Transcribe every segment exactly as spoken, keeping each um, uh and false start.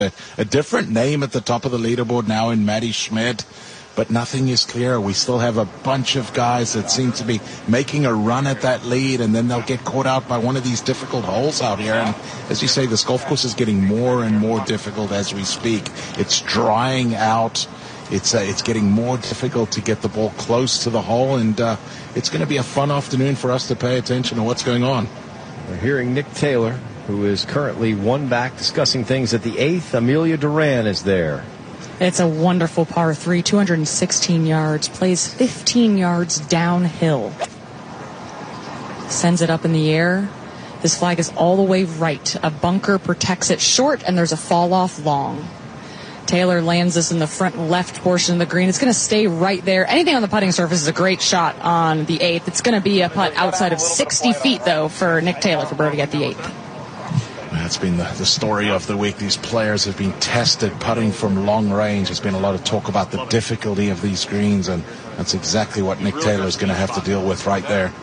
A, a different name at the top of the leaderboard now in Maddie Schmid, but nothing is clear. We still have a bunch of guys that seem to be making a run at that lead, and then they'll get caught out by one of these difficult holes out here. And as you say, this golf course is getting more and more difficult as we speak. It's drying out. It's uh, it's getting more difficult to get the ball close to the hole, and uh, it's going to be a fun afternoon for us to pay attention to what's going on. We're hearing Nick Taylor, who is currently one back, discussing things at the eighth. Amelia Duran is there. It's a wonderful par three, two hundred sixteen yards, plays fifteen yards downhill. Sends it up in the air. This flag is all the way right. A bunker protects it short, and there's a fall off long. Taylor lands this in the front left portion of the green. It's going to stay right there. Anything on the putting surface is a great shot on the eighth. It's going to be a putt outside of sixty feet, though, for Nick Taylor for birdie at the eighth. That's been the, the story of the week. These players have been tested putting from long range. There's been a lot of talk about the difficulty of these greens, and that's exactly what Nick Taylor is going to have to deal with right there.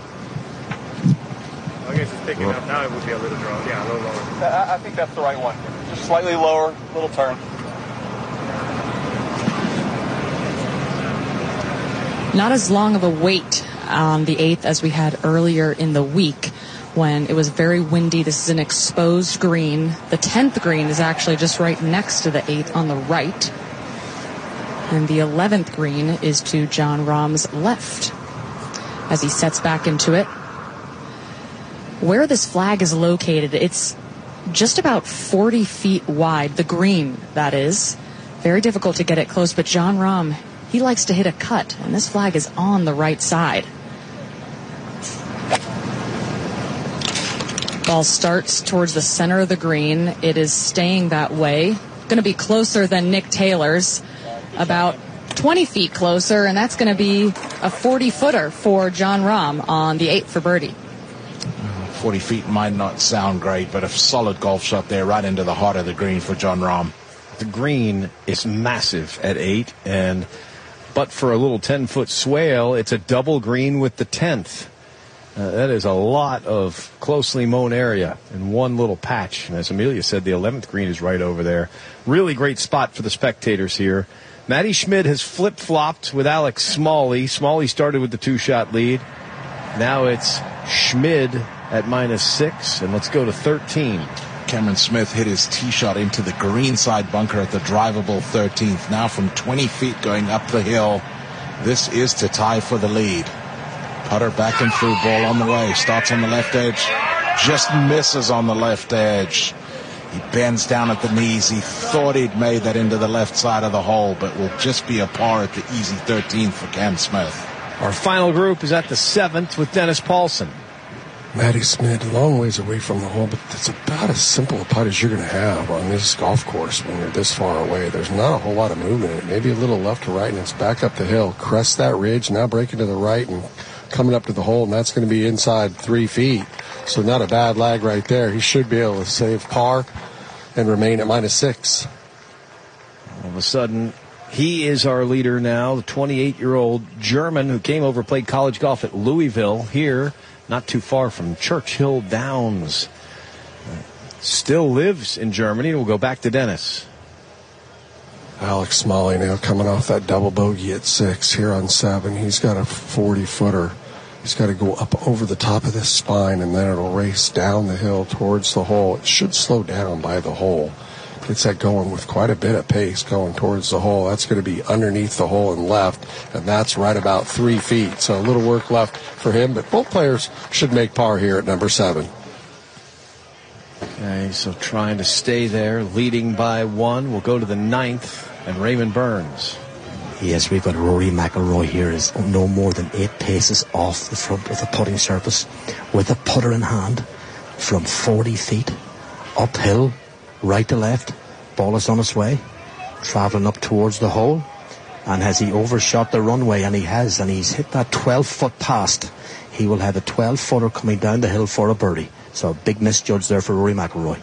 I guess it's picking up now. It would be a little draw. Yeah, a little lower. I, I think that's the right one. Just slightly lower, little turn. Not as long of a wait on the eighth as we had earlier in the week when it was very windy. This is an exposed green. The tenth green is actually just right next to the eighth on the right. And the eleventh green is to Jon Rahm's left as he sets back into it. Where this flag is located, it's just about forty feet wide. The green, that is. Very difficult to get it close, but Jon Rahm, he likes to hit a cut, and this flag is on the right side. Ball starts towards the center of the green. It is staying that way. Going to be closer than Nick Taylor's, about twenty feet closer, and that's going to be a forty-footer for Jon Rahm on the eighth for birdie. forty feet might not sound great, but a solid golf shot there right into the heart of the green for Jon Rahm. The green is massive at eight, and but for a little ten-foot swale, it's a double green with the tenth. Uh, that is a lot of closely mown area in one little patch. And as Amelia said, the eleventh green is right over there. Really great spot for the spectators here. Maddie Schmid has flip-flopped with Alex Smalley. Smalley started with the two-shot lead. Now it's Schmid at minus six, and let's go to thirteen. Cameron Smith hit his tee shot into the green side bunker at the drivable thirteenth. Now from twenty feet going up the hill, this is to tie for the lead. Putter back and through, ball on the way. Starts on the left edge, just misses on the left edge. He bends down at the knees. He thought he'd made that into the left side of the hole, but will just be a par at the easy thirteenth for Cam Smith. Our final group is at the seventh with Dennis Paulson. Maddie Schmid, a long ways away from the hole, but it's about as simple a putt as you're going to have on this golf course when you're this far away. There's not a whole lot of movement in it. Maybe a little left to right, and it's back up the hill. Crest that ridge, now breaking to the right and coming up to the hole, and that's going to be inside three feet. So not a bad lag right there. He should be able to save par and remain at minus six. All of a sudden, he is our leader now, the twenty-eight-year-old German who came over, played college golf at Louisville here, not too far from Churchill Downs. Still lives in Germany. We'll go back to Dennis. Alex Smalley now coming off that double bogey at six here on seven. He's got a forty-footer. He's got to go up over the top of this spine, and then it'll race down the hill towards the hole. It should slow down by the hole. It's that going with quite a bit of pace going towards the hole. That's going to be underneath the hole and left, and that's right about three feet. So a little work left for him, but both players should make par here at number seven. Okay, so trying to stay there, leading by one. We'll go to the ninth, and Raymond Burns. Yes, we've got Rory McIlroy here, is no more than eight paces off the front of the putting surface with a putter in hand from forty feet uphill, right to left. Ball is on its way, travelling up towards the hole. And has he overshot the runway? And he has, and he's hit that twelve-foot past. He will have a twelve-footer coming down the hill for a birdie. So a big misjudge there for Rory McIlroy.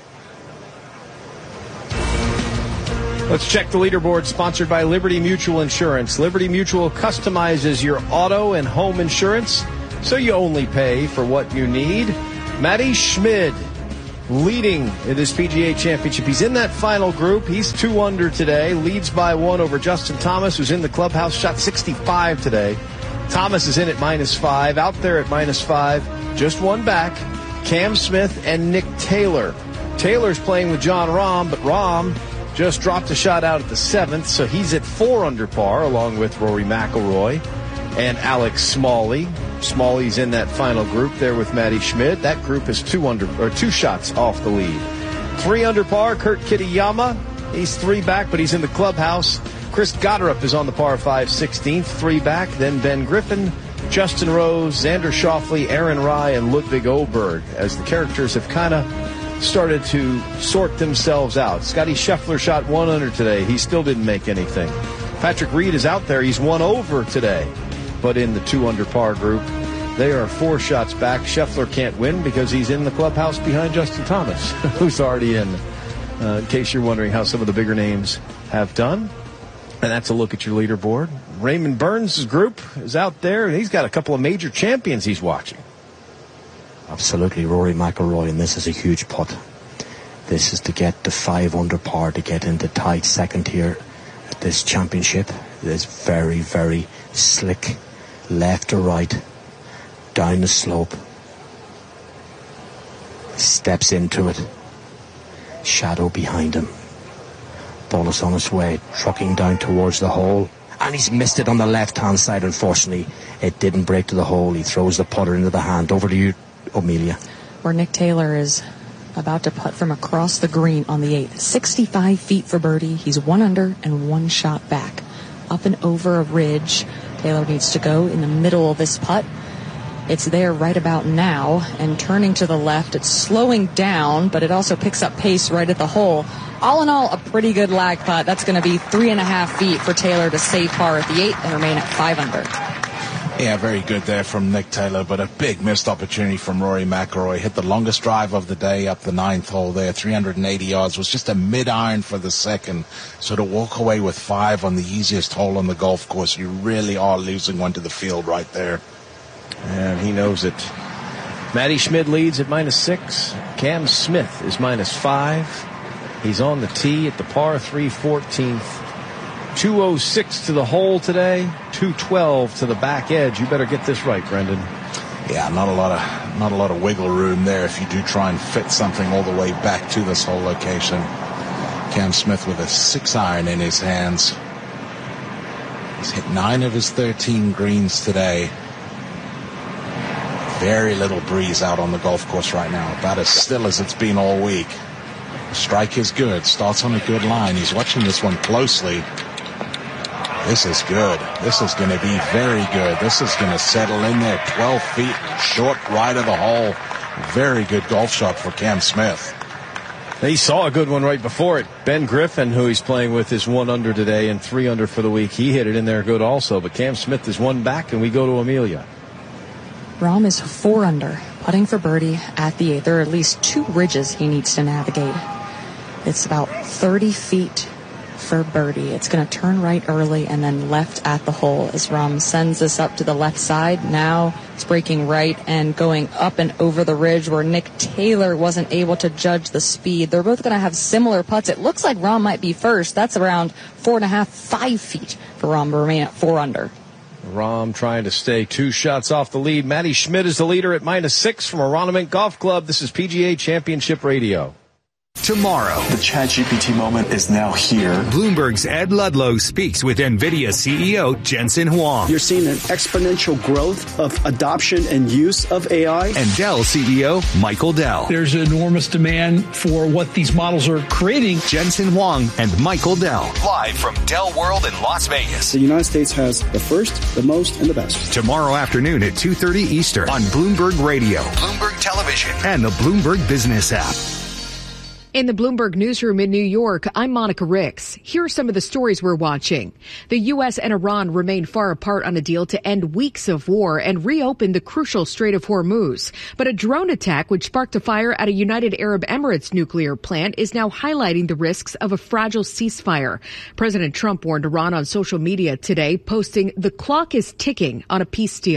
Let's check the leaderboard, sponsored by Liberty Mutual Insurance. Liberty Mutual customizes your auto and home insurance, so you only pay for what you need. Maddie Schmid leading in this P G A Championship. He's in that final group. He's two under today. Leads by one over Justin Thomas, who's in the clubhouse. Shot sixty-five today. Thomas is in at minus five. Out there at minus five. Just one back. Cam Smith and Nick Taylor. Taylor's playing with John Rahm, but Rahm just dropped a shot out at the seventh, so he's at four under par, along with Rory McIlroy and Alex Smalley. Smalley's in that final group there with Matty Schmidt. That group is two under or two shots off the lead. Three under par, Kurt Kitayama. He's three back, but he's in the clubhouse. Chris Gotterup is on the par five sixteenth, three back. Then Ben Griffin, Justin Rose, Xander Schauffele, Aaron Rye, and Ludwig Oberg, as the characters have kind of started to sort themselves out. Scotty Scheffler shot one under today. He still didn't make anything. Patrick Reed is out there. He's one over today, but in the two under par group. They are four shots back. Scheffler can't win because he's in the clubhouse behind Justin Thomas, who's already in, uh, in case you're wondering how some of the bigger names have done. And that's a look at your leaderboard. Raymond Burns' group is out there. He's got a couple of major champions he's watching. Absolutely, Rory McIlroy, and this is a huge putt. This is to get the five under par to get into tight second here at this championship. It is very, very slick, left to right, down the slope. Steps into it. Shadow behind him. Ball is on its way, trucking down towards the hole. And he's missed it on the left-hand side, unfortunately. It didn't break to the hole. He throws the putter into the hand. Over to you, Amelia. Where Nick Taylor is about to putt from across the green on the eighth. sixty-five feet for birdie. He's one under and one shot back. Up and over a ridge. Taylor needs to go in the middle of this putt. It's there right about now, and turning to the left, it's slowing down, but it also picks up pace right at the hole. All in all, a pretty good lag putt. That's going to be three and a half feet for Taylor to save par at the eighth and remain at five under. Yeah, very good there from Nick Taylor, but a big missed opportunity from Rory McIlroy. Hit the longest drive of the day up the ninth hole there, three hundred eighty yards. Was just a mid-iron for the second. So to walk away with five on the easiest hole on the golf course, you really are losing one to the field right there. And he knows it. Matty Schmidt leads at minus six. Cam Smith is minus five. He's on the tee at the par three fourteenth. two oh six to the hole today, two twelve to the back edge. You better get this right, Brendan. Yeah, not a lot of not a lot of wiggle room there if you do try and fit something all the way back to this hole location. Cam Smith with a six iron in his hands. He's hit nine of his thirteen greens today. Very little breeze out on the golf course right now, about as still as it's been all week. Strike is good, starts on a good line. He's watching this one closely. This is good. This is going to be very good. This is going to settle in there twelve feet short right of the hole. Very good golf shot for Cam Smith. He saw a good one right before it. Ben Griffin, who he's playing with, is one under today and three under for the week. He hit it in there good also, but Cam Smith is one back, and we go to Amelia. Rahm is four under, putting for birdie at the eighth. There are at least two ridges he needs to navigate. It's about thirty feet for birdie. It's going to turn right early and then left at the hole as Rahm sends this up to the left side. Now it's breaking right and going up and over the ridge where Nick Taylor wasn't able to judge the speed. They're both going to have similar putts. It looks like Rahm might be first. That's around four and a half, five feet for Rahm to remain at four under. Rahm trying to stay two shots off the lead. Matty Schmidt is the leader at minus six from Aronimink Golf Club. This is P G A Championship Radio. Tomorrow, the ChatGPT moment is now here. Bloomberg's Ed Ludlow speaks with NVIDIA C E O Jensen Huang. You're seeing an exponential growth of adoption and use of A I. And Dell C E O Michael Dell. There's enormous demand for what these models are creating. Jensen Huang and Michael Dell, live from Dell World in Las Vegas. The United States has the first, the most, and the best. Tomorrow afternoon at two thirty Eastern on Bloomberg Radio, Bloomberg Television, and the Bloomberg Business app. In the Bloomberg newsroom in New York, I'm Monica Ricks. Here are some of the stories we're watching. The U S and Iran remain far apart on a deal to end weeks of war and reopen the crucial Strait of Hormuz. But a drone attack which sparked a fire at a United Arab Emirates nuclear plant is now highlighting the risks of a fragile ceasefire. President Trump warned Iran on social media today, posting, "The clock is ticking on a peace deal."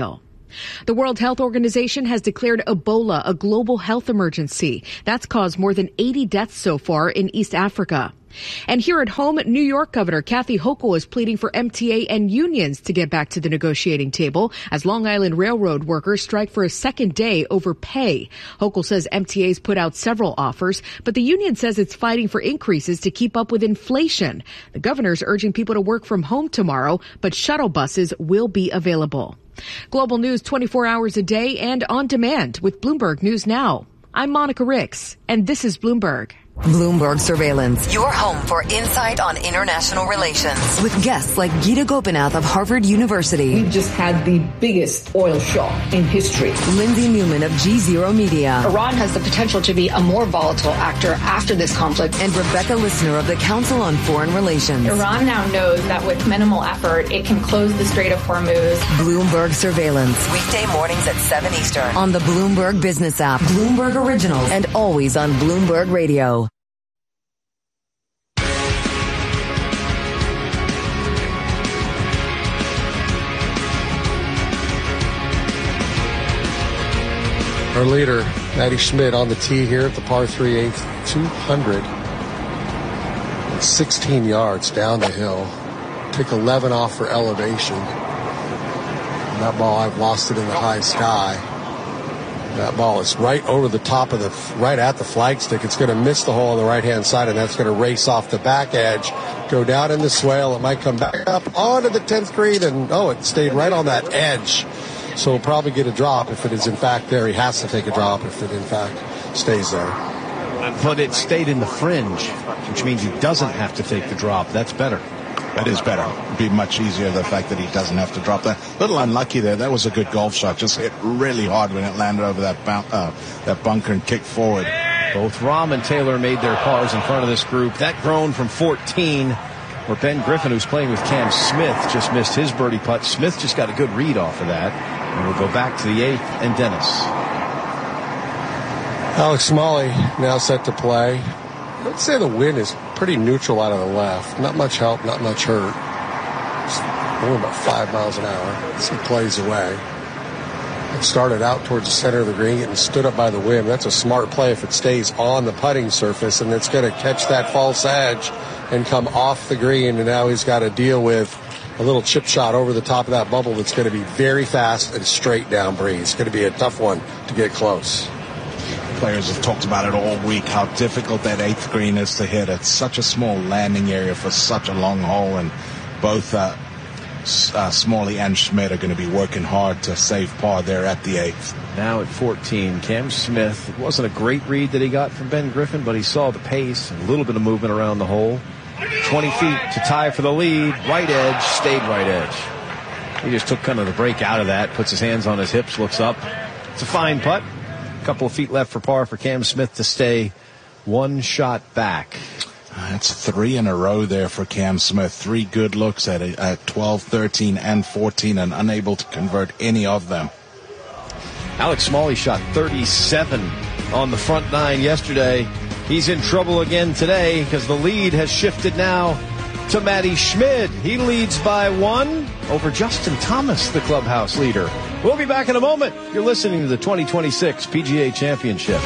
The World Health Organization has declared Ebola a global health emergency. That's caused more than eighty deaths so far in East Africa. And here at home, New York Governor Kathy Hochul is pleading for M T A and unions to get back to the negotiating table as Long Island Railroad workers strike for a second day over pay. Hochul says M T A's put out several offers, but the union says it's fighting for increases to keep up with inflation. The governor's urging people to work from home tomorrow, but shuttle buses will be available. Global news twenty-four hours a day and on demand with Bloomberg News Now. I'm Monica Ricks, and this is Bloomberg. Bloomberg Surveillance, your home for insight on international relations. With guests like Gita Gopinath of Harvard University. We've just had the biggest oil shock in history. Lindsay Newman of G Zero Media. Iran has the potential to be a more volatile actor after this conflict. And Rebecca Lissner of the Council on Foreign Relations. Iran now knows that with minimal effort, it can close the Strait of Hormuz. Bloomberg Surveillance. Weekday mornings at seven Eastern. On the Bloomberg Business app, Bloomberg Originals, and always on Bloomberg Radio. Our leader, Maddie Schmidt, on the tee here at the par three eighth, two hundred sixteen yards down the hill. Take eleven off for elevation. And that ball, I've lost it in the high sky. That ball is right over the top of the, right at the flagstick. It's going to miss the hole on the right-hand side, and that's going to race off the back edge, go down in the swale. It might come back up onto the tenth green, and oh, it stayed right on that edge. So he'll probably get a drop if it is in fact there. He has to take a drop if it in fact stays there. But it stayed in the fringe, which means he doesn't have to take the drop. That's better. That is better. It'd be much easier, the fact that he doesn't have to drop that. A little unlucky there. That was a good golf shot. Just hit really hard when it landed over that bun- uh, that bunker and kicked forward. Both Rahm and Taylor made their pars in front of this group. That grown from fourteen, where Ben Griffin, who's playing with Cam Smith, just missed his birdie putt. Smith just got a good read off of that. And we'll go back to the eighth and Dennis. Alex Smalley now set to play. Let's say the wind is pretty neutral out of the left. Not much help, not much hurt. It's only about five miles an hour as he plays away. It started out towards the center of the green and stood up by the wind. That's a smart play if it stays on the putting surface, and it's going to catch that false edge and come off the green. And now he's got to deal with a little chip shot over the top of that bubble that's going to be very fast and straight down breeze. It's going to be a tough one to get close. Players have talked about it all week, how difficult that eighth green is to hit. It's such a small landing area for such a long hole, and both uh, uh, Smalley and Schmidt are going to be working hard to save par there at the eighth. Now at fourteen, Cam Smith. It wasn't a great read that he got from Ben Griffin, but he saw the pace and a little bit of movement around the hole. twenty feet to tie for the lead. Right edge, stayed right edge. He just took kind of the break out of that, puts his hands on his hips, looks up. It's a fine putt. A couple of feet left for par for Cam Smith to stay one shot back. That's three in a row there for Cam Smith. Three good looks at it, at twelve, thirteen, and fourteen, and unable to convert any of them. Alex Smalley shot thirty-seven on the front nine yesterday. He's in trouble again today because the lead has shifted now to Matty Schmid. He leads by one over Justin Thomas, the clubhouse leader. We'll be back in a moment. You're listening to the twenty twenty-six P G A Championship.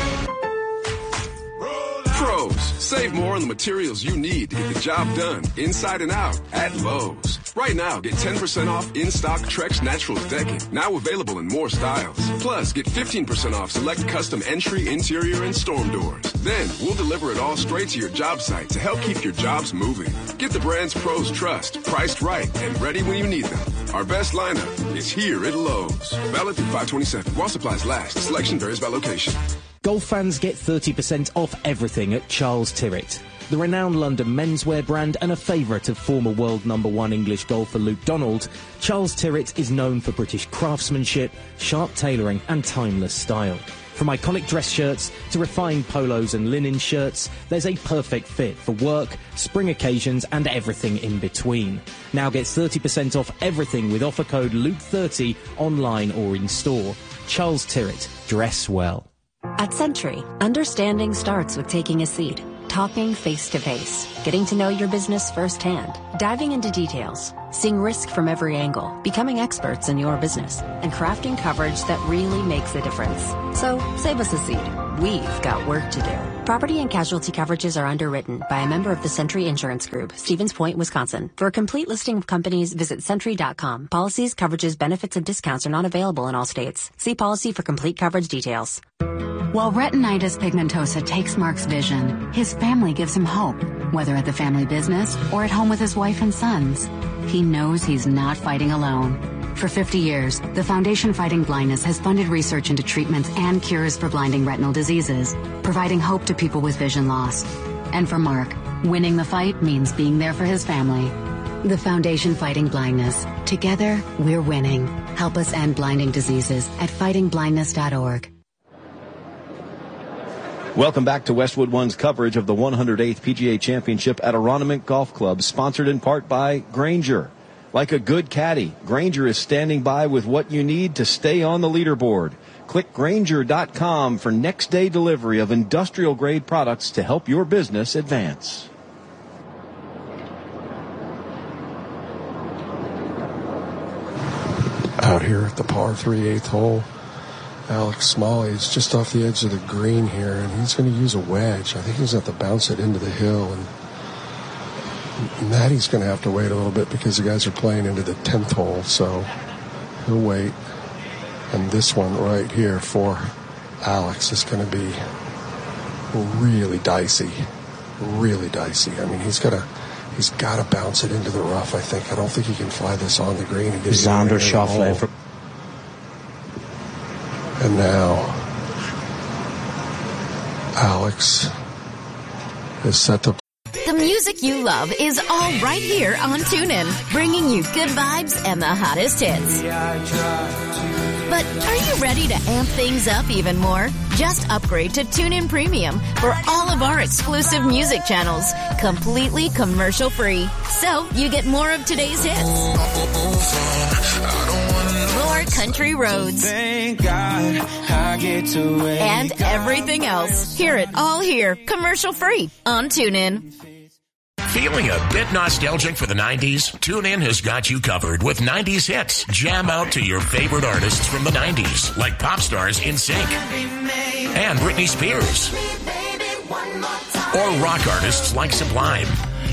Pros, save more on the materials you need to get the job done inside and out at Lowe's. Right now, get ten percent off in-stock Trex Naturals decking, now available in more styles. Plus, get fifteen percent off select custom entry, interior, and storm doors. Then, we'll deliver it all straight to your job site to help keep your jobs moving. Get the brands pros trust, priced right, and ready when you need them. Our best lineup is here at Lowe's. Valid through five twenty-seven. While supplies last, selection varies by location. Golf fans get thirty percent off everything at Charles Tyrwhitt. The renowned London menswear brand and a favourite of former world number one English golfer Luke Donald, Charles Tyrwhitt is known for British craftsmanship, sharp tailoring and timeless style. From iconic dress shirts to refined polos and linen shirts, there's a perfect fit for work, spring occasions and everything in between. Now get thirty percent off everything with offer code Luke thirty online or in store. Charles Tyrwhitt, dress well. At Century, understanding starts with taking a seat. Talking face to face, getting to know your business firsthand, diving into details, seeing risk from every angle, becoming experts in your business, and crafting coverage that really makes a difference. So save us a seat. We've got work to do. Property and casualty coverages are underwritten by a member of the Century Insurance Group, Stevens Point, Wisconsin. For a complete listing of companies, visit century dot com. Policies, coverages, benefits, and discounts are not available in all states. See policy for complete coverage details. While retinitis pigmentosa takes Mark's vision, his family gives him hope, whether at the family business or at home with his wife and sons. He knows he's not fighting alone. For fifty years, the Foundation Fighting Blindness has funded research into treatments and cures for blinding retinal diseases, providing hope to people with vision loss. And for Mark, winning the fight means being there for his family. The Foundation Fighting Blindness. Together, we're winning. Help us end blinding diseases at fighting blindness dot org. Welcome back to Westwood One's coverage of the one hundred eighth P G A Championship at Aronimink Golf Club, sponsored in part by Grainger. Like a good caddy, Grainger is standing by with what you need to stay on the leaderboard. Click Grainger dot com for next day delivery of industrial-grade products to help your business advance. Out here at the par three eighth hole, Alex Smalley is just off the edge of the green here, and he's going to use a wedge. I think he's going to have to bounce it into the hill, and Matty's going to have to wait a little bit because the guys are playing into the tenth hole, so he'll wait. And this one right here for Alex is going to be really dicey, really dicey. I mean, he's got to he's got to bounce it into the rough, I think. I don't think he can fly this on the green. Xander Schauffele. And now, Alex is set to. The music you love is all right here on TuneIn, bringing you good vibes and the hottest hits. But are you ready to amp things up even more? Just upgrade to TuneIn Premium for all of our exclusive music channels, completely commercial-free. So you get more of today's hits. More country roads. Thank God I get to wake and everything else. Hear it all here, commercial-free on TuneIn. Feeling a bit nostalgic for the nineties? TuneIn has got you covered with nineties hits. Jam out to your favorite artists from the nineties, like pop stars N Sync and Britney Spears, or rock artists like Sublime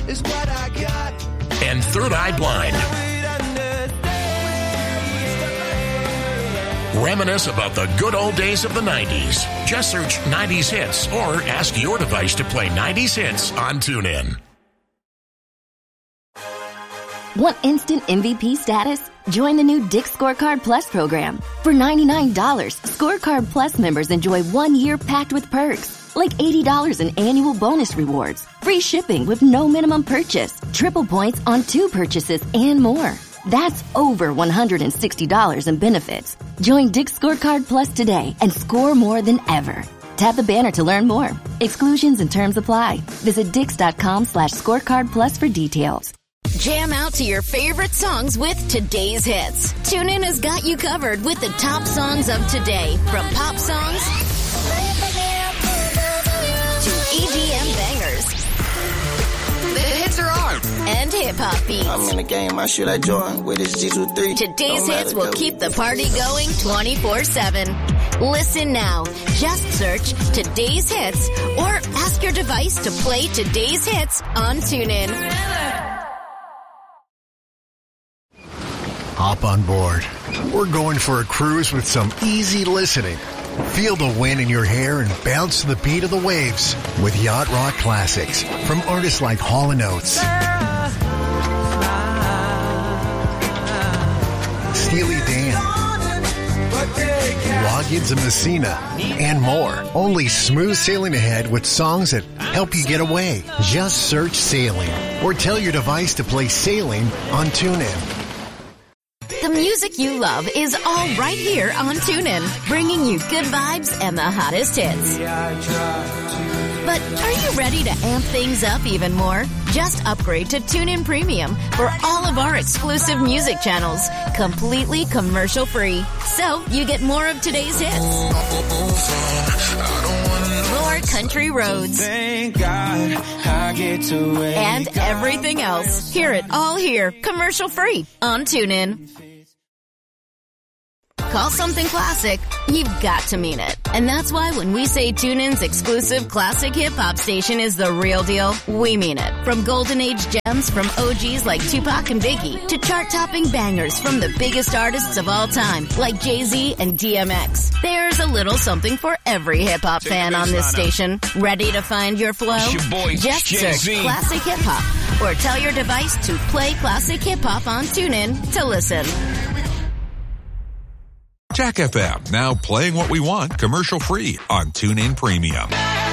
and Third Eye Blind. Reminisce about the good old days of the nineties. Just search nineties hits or ask your device to play nineties hits on TuneIn. Want instant M V P status? Join the new Dick's Scorecard Plus program. For ninety-nine dollars, Scorecard Plus members enjoy one year packed with perks, like eighty dollars in annual bonus rewards, free shipping with no minimum purchase, triple points on two purchases, and more. That's over one hundred sixty dollars in benefits. Join Dick's Scorecard Plus today and score more than ever. Tap the banner to learn more. Exclusions and terms apply. Visit dix.com slash scorecard plus for details. Jam out to your favorite songs with today's hits. TuneIn has got you covered with the top songs of today, from pop songs to E D M bangers. The hits are on, and hip-hop beats. I'm in the game, I should I join with this G twenty-three. Today's hits will keep the party going twenty-four seven. Listen now. Just search Today's Hits or ask your device to play Today's Hits on TuneIn. Hop on board. We're going for a cruise with some easy listening. Feel the wind in your hair and bounce to the beat of the waves with Yacht Rock classics from artists like Hall and Oates, Steely Dan, Loggins and Messina, and more. Only smooth sailing ahead with songs that help you get away. Just search Sailing or tell your device to play Sailing on TuneIn. The music you love is all right here on TuneIn, bringing you good vibes and the hottest hits. But are you ready to amp things up even more? Just upgrade to TuneIn Premium for all of our exclusive music channels, completely commercial-free. So you get more of today's hits. More more country roads, Thank God I get to wake and everything else. Hear it all here, commercial free on TuneIn. Call something classic, you've got to mean it. And that's why when we say TuneIn's exclusive classic hip-hop station is the real deal, we mean it. From golden age gems from O Gs like Tupac and Biggie to chart-topping bangers from the biggest artists of all time like Jay-Z and D M X. There's a little something for every hip-hop fan on this station. Ready to find your flow? Your boy, Just Jay-Z. search Classic Hip Hop or tell your device to play Classic Hip Hop on TuneIn to listen. Jack F M, now playing what we want commercial free on TuneIn Premium.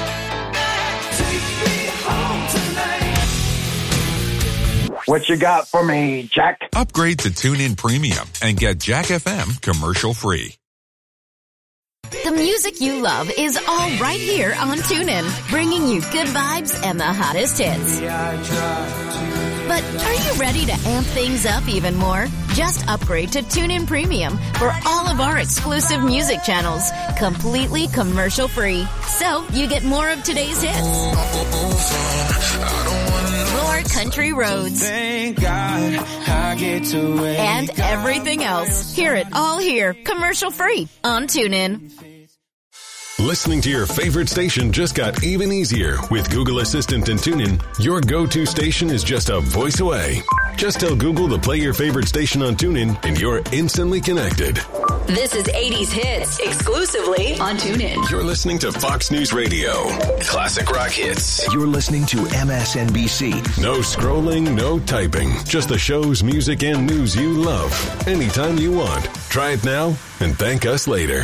What you got for me, Jack? Upgrade to TuneIn Premium and get Jack F M commercial free. The music you love is all right here on TuneIn, bringing you good vibes and the hottest hits. But are you ready to amp things up even more? Just upgrade to TuneIn Premium for all of our exclusive music channels, completely commercial free. So you get more of today's hits, more country roads, Thank God I get to wake and everything else. Hear it all here, commercial free on TuneIn. Listening to your favorite station just got even easier with Google Assistant and TuneIn. Your go-to station is just a voice away. Just tell Google to play your favorite station on TuneIn and you're instantly connected. This is eighties Hits, exclusively on TuneIn. You're listening to Fox News Radio. Classic rock hits. You're listening to M S N B C. No scrolling, no typing. Just the shows, music, and news you love. Anytime you want. Try it now and thank us later.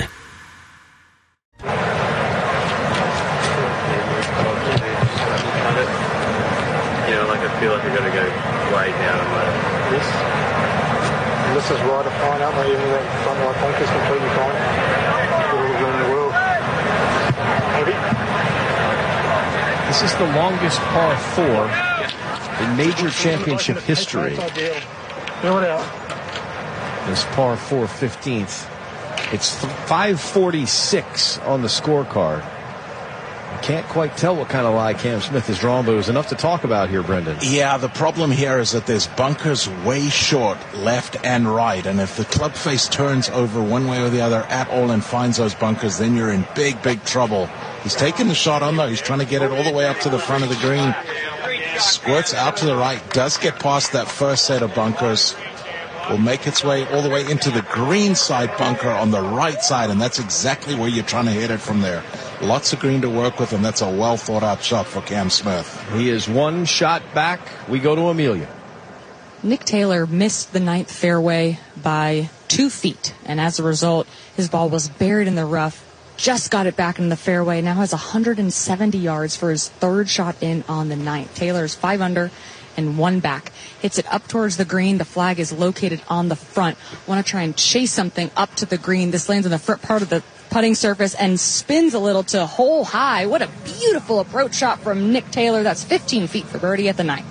I feel like we're going to go way down and low. Yes. And this is right up fine, aren't they? Even that front right bunker is completely fine. Got all the room in the world. Heavy. This is the longest par four in major championship history. Fill it out. This par four fifteenth. It's five forty-six on the scorecard. Can't quite tell what kind of lie Cam Smith has drawn, but it was enough to talk about here, Brendan. Yeah, the problem here is that there's bunkers way short, left and right, and if the club face turns over one way or the other at all and finds those bunkers, then you're in big, big trouble. He's taking the shot on, though. He's trying to get it all the way up to the front of the green. Squirts out to the right, does get past that first set of bunkers. Will make its way all the way into the green side bunker on the right side, and that's exactly where you're trying to hit it from there. Lots of green to work with, and that's a well thought out shot for Cam Smith. He is one shot back. We go to Amelia. Nick Taylor missed the ninth fairway by two feet, and as a result, his ball was buried in the rough. Just got it back in the fairway. Now has one hundred seventy yards for his third shot in on the ninth. Taylor's five under and one back. Hits it up towards the green. The flag is located on the front. Want to try and chase something up to the green. This lands on the front part of the putting surface and spins a little to hole high. What a beautiful approach shot from Nick Taylor. That's fifteen feet for birdie at the ninth.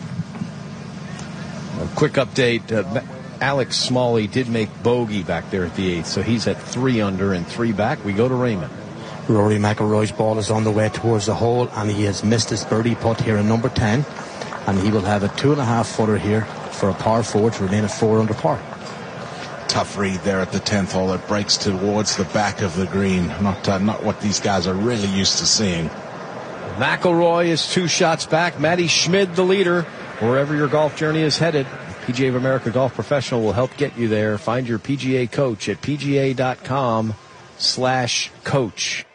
A quick update. Uh, Alex Smalley did make bogey back there at the eighth, so he's at three under and three back. We go to Raymond. Rory McIlroy's ball is on the way towards the hole, and he has missed his birdie putt here in number ten. And he will have a two and a half footer here for a par four to remain at four under par. Tough read there at the tenth hole. It breaks towards the back of the green. Not uh, not what these guys are really used to seeing. McIlroy is two shots back. Matty Schmid, the leader. Wherever your golf journey is headed, P G A of America Golf Professional will help get you there. Find your P G A coach at pga.com slash coach.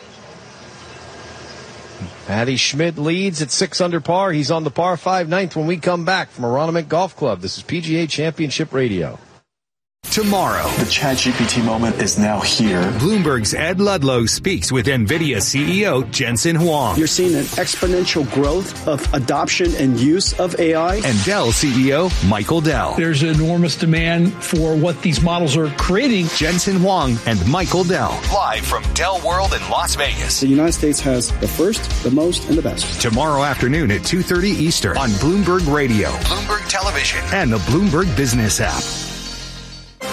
Matty Schmid leads at six under par. He's on the par five ninth when we come back from Aronimink Golf Club. This is P G A Championship Radio. Tomorrow, the ChatGPT moment is now here. Bloomberg's Ed Ludlow speaks with NVIDIA C E O Jensen Huang. You're seeing an exponential growth of adoption and use of A I. And Dell C E O Michael Dell. There's enormous demand for what these models are creating. Jensen Huang and Michael Dell. Live from Dell World in Las Vegas. The United States has the first, the most, and the best. Tomorrow afternoon at two thirty Eastern on Bloomberg Radio, Bloomberg Television, and the Bloomberg Business app.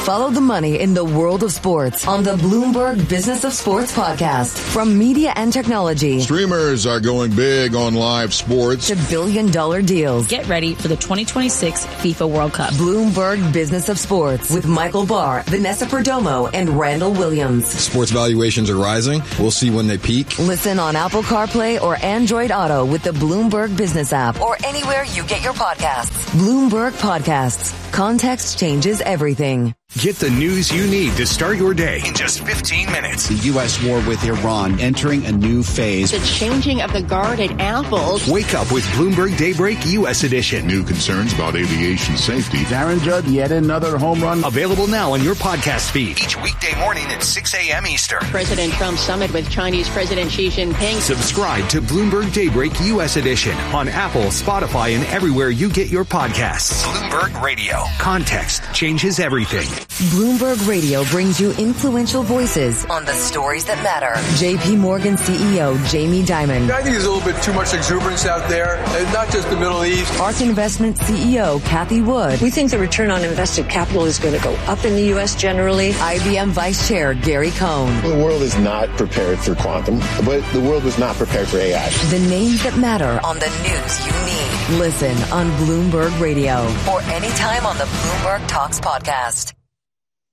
Follow the money in the world of sports on the Bloomberg Business of Sports podcast. From media and technology. Streamers are going big on live sports. To billion dollar deals. Get ready for the twenty twenty-six FIFA World Cup. Bloomberg Business of Sports with Michael Barr, Vanessa Perdomo, and Randall Williams. Sports valuations are rising. We'll see when they peak. Listen on Apple CarPlay or Android Auto with the Bloomberg Business app or anywhere you get your podcasts. Bloomberg Podcasts. Context changes everything. Get the news you need to start your day in just fifteen minutes. The U S war with Iran entering a new phase. The changing of the guard at Apple. Wake up with Bloomberg Daybreak U S Edition. New concerns about aviation safety. Darren Judd, yet another home run. Available now on your podcast feed. Each weekday morning at six a.m. Eastern. President Trump summit with Chinese President Xi Jinping. Subscribe to Bloomberg Daybreak U S Edition on Apple, Spotify, and everywhere you get your podcasts. Bloomberg Radio. Context changes everything. Bloomberg Radio brings you influential voices on the stories that matter. J P Morgan C E O Jamie Dimon. I think there's a little bit too much exuberance out there, and not just the Middle East. ARK Investment C E O Kathy Wood. We think the return on invested capital is going to go up in the U S generally. I B M Vice Chair Gary Cohn. The world is not prepared for quantum, but the world was not prepared for A I. The names that matter on the news you need. Listen on Bloomberg Radio or anytime on the Bloomberg Talks podcast.